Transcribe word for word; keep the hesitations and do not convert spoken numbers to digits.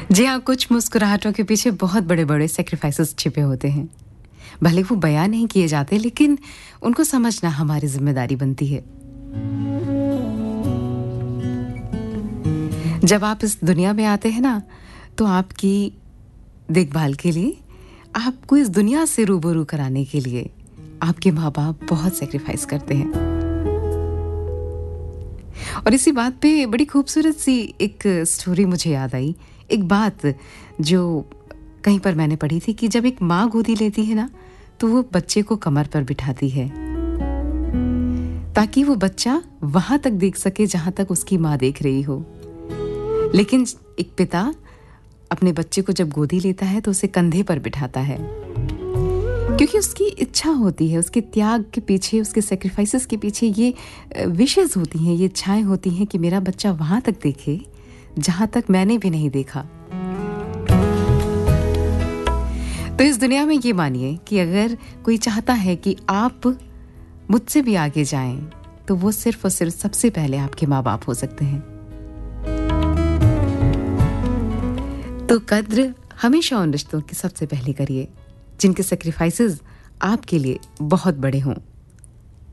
जी हाँ, कुछ मुस्कुराहटों के पीछे बहुत बड़े-बड़े सैक्रिफाइसेस छिपे होते हैं। भले वो बयान नहीं किए जाते, लेकिन उनको समझना हमारी ज़िम्मेदारी बनती है। जब आप इस दुनिया में आते हैं ना, तो आपकी देखभाल के लिए, आपको इस दुनिया से रूबरू कराने के लिए, आपके माँ-बाप बहुत सैक्रिफाइस करते हैं। और इसी बात पे बड़ी खूबसूरत सी एक स्टोरी मुझे याद आई। एक बात जो कहीं पर मैंने पढ़ी थी कि जब एक माँ गोदी लेती है ना, तो वो बच्चे को कमर पर बिठाती है, ताकि वो बच्चा वहाँ तक देख सके जहाँ तक उसकी माँ देख रही हो। लेकिन एक पिता अपने बच्चे को जब गोदी लेता है तो उसे कंधे पर बिठाता है, क्योंकि उसकी इच्छा होती है, उसके त्याग के पीछे, उसके सैक्रिफाइसेस के पीछे ये विशेस होती हैं, ये इच्छाएं होती हैं कि मेरा बच्चा वहाँ तक देखे जहाँ तक मैंने भी नहीं देखा। तो इस दुनिया में ये मानिए कि अगर कोई चाहता है कि आप मुझसे भी आगे जाएं, तो वो सिर्फ और सिर्फ सबसे पहले आपके माँ बाप हो सकते हैं। तो कद्र हमेशा उन रिश्तों की सबसे पहले करिए जिनके सैक्रिफाइसेस आपके लिए बहुत बड़े हों।